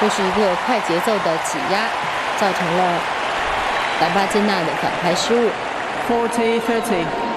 这是一个快节奏的挤压，造成了兰巴金纳的反拍失误。 40-30.